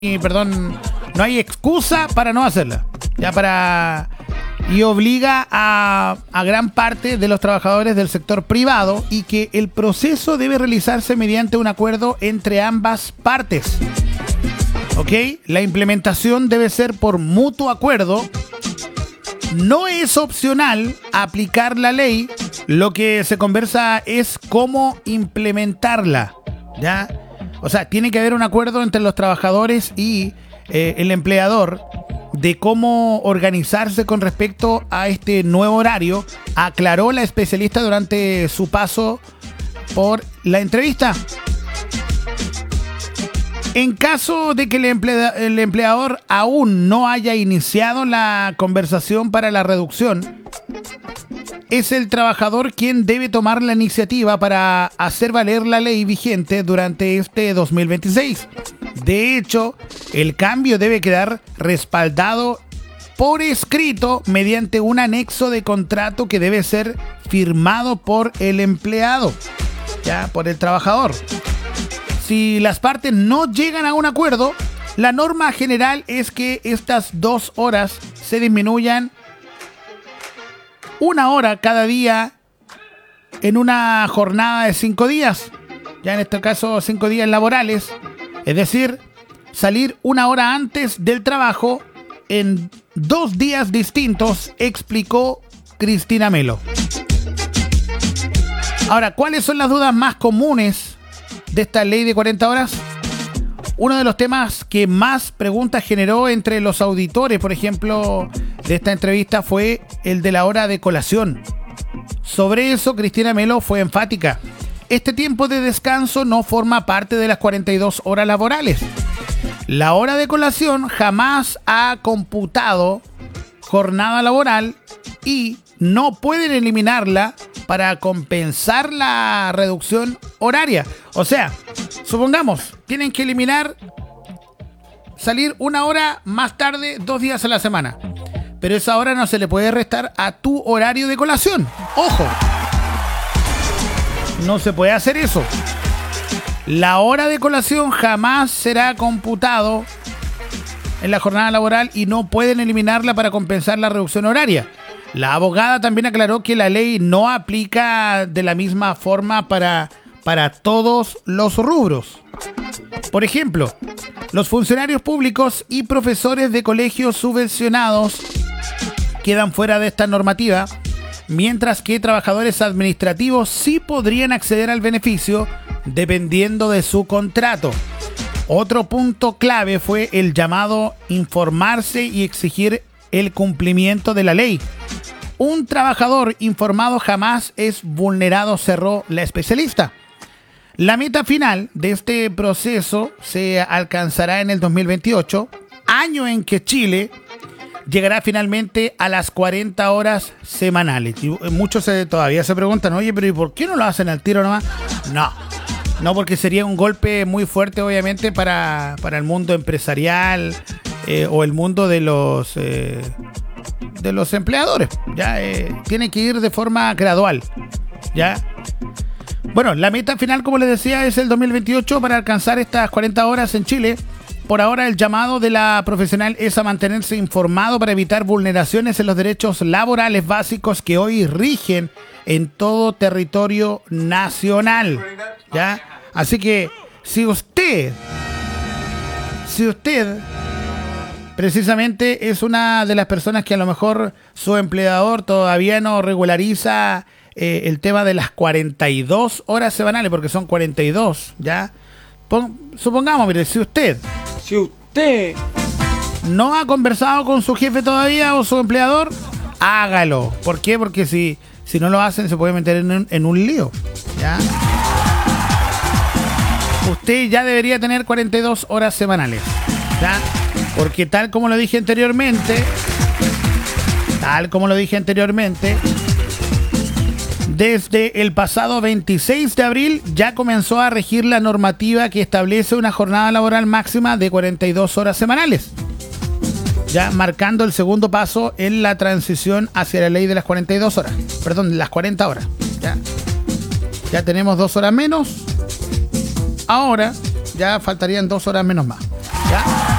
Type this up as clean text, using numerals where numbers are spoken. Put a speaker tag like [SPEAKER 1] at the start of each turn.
[SPEAKER 1] no hay excusa para no hacerla. Y obliga a gran parte de los trabajadores del sector privado y que el proceso debe realizarse mediante un acuerdo entre ambas partes. ¿Ok? La implementación debe ser por mutuo acuerdo. No es opcional aplicar la ley. Lo que se conversa es cómo implementarla. ¿Ya? O sea, tiene que haber un acuerdo entre los trabajadores y el empleador de cómo organizarse con respecto a este nuevo horario, aclaró la especialista durante su paso por la entrevista. En caso de que el empleador aún no haya iniciado la conversación para la reducción, es el trabajador quien debe tomar la iniciativa para hacer valer la ley vigente durante este 2026. De hecho, el cambio debe quedar respaldado por escrito mediante un anexo de contrato que debe ser firmado por el empleado, ya por el trabajador. Si las partes no llegan a un acuerdo, la norma general es que estas 2 horas se disminuyan 1 hora cada día en una jornada de 5 días. Ya en este caso 5 días laborales. Es decir, salir 1 hora antes del trabajo en 2 días distintos, explicó Cristina Melo. Ahora, ¿cuáles son las dudas más comunes de esta ley de 40 horas? Uno de los temas que más preguntas generó entre los auditores, por ejemplo, de esta entrevista fue el de la hora de colación. Sobre eso, Cristina Melo fue enfática. Este tiempo de descanso no forma parte de las 42 horas laborales. La hora de colación jamás ha computado jornada laboral y no pueden eliminarla para compensar la reducción horaria. O sea, supongamos, tienen que eliminar salir 1 hora más tarde 2 días a la semana. Pero esa hora no se le puede restar a tu horario de colación. ¡Ojo! No se puede hacer eso. La hora de colación jamás será computado en la jornada laboral y no pueden eliminarla para compensar la reducción horaria. La abogada también aclaró que la ley no aplica de la misma forma para todos los rubros. Por ejemplo, los funcionarios públicos y profesores de colegios subvencionados quedan fuera de esta normativa, mientras que trabajadores administrativos sí podrían acceder al beneficio dependiendo de su contrato. Otro punto clave fue el llamado informarse y exigir el cumplimiento de la ley. Un trabajador informado jamás es vulnerado, cerró la especialista. La meta final de este proceso se alcanzará en el 2028, año en que Chile llegará finalmente a las 40 horas semanales. Y muchos todavía se preguntan, oye, pero ¿y por qué no lo hacen al tiro nomás? No, porque sería un golpe muy fuerte, obviamente, para el mundo empresarial o el mundo de los empleadores. Ya tiene que ir de forma gradual. Ya. Bueno, la meta final, como les decía, es el 2028 para alcanzar estas 40 horas en Chile. Por ahora, el llamado de la profesional es a mantenerse informado para evitar vulneraciones en los derechos laborales básicos que hoy rigen en todo territorio nacional. ¿Ya? Así que, si usted precisamente es una de las personas que a lo mejor su empleador todavía no regulariza el tema de las 42 horas semanales, porque son 42, ¿ya? Supongamos, mire, si usted no ha conversado con su jefe todavía o su empleador, hágalo. ¿Por qué? Porque si no lo hacen se puede meter en un lío, ¿ya? Usted ya debería tener 42 horas semanales, ¿ya? Porque tal como lo dije anteriormente, desde el pasado 26 de abril ya comenzó a regir la normativa que establece una jornada laboral máxima de 42 horas semanales, ya marcando el segundo paso en la transición hacia la ley de las 42 horas, perdón, las 40 horas. Ya tenemos 2 horas menos, ahora ya faltarían 2 horas menos más, ¿ya?